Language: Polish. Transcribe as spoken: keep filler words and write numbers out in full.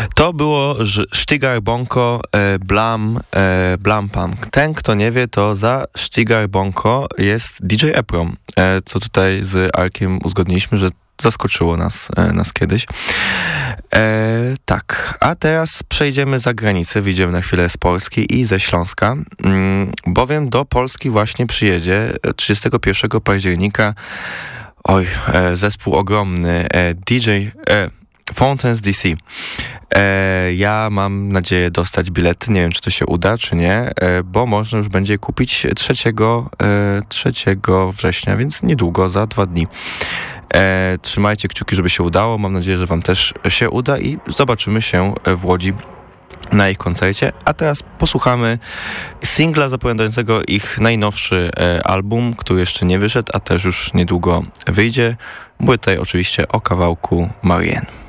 To było Sztygar Bonko e, Blam, e, Blam Punk. Ten, kto nie wie, to za Sztygar Bonko jest D J Eprom, e, co tutaj z Arkiem uzgodniliśmy, że zaskoczyło nas, e, nas kiedyś. E, tak, a teraz przejdziemy za granicę, wyjdziemy na chwilę z Polski i ze Śląska, mm, bowiem do Polski właśnie przyjedzie trzydziestego pierwszego października oj, e, zespół ogromny, e, D J e, Fountains D C. E, ja mam nadzieję dostać bilety, nie wiem czy to się uda, czy nie, e, bo można już będzie je kupić trzeciego, e, trzeciego września, więc niedługo, za dwa dni. E, trzymajcie kciuki, żeby się udało, mam nadzieję, że wam też się uda i zobaczymy się w Łodzi na ich koncercie, a teraz posłuchamy singla zapowiadającego ich najnowszy e, album, który jeszcze nie wyszedł, a też już niedługo wyjdzie. Mówię tutaj oczywiście o kawałku Marianne.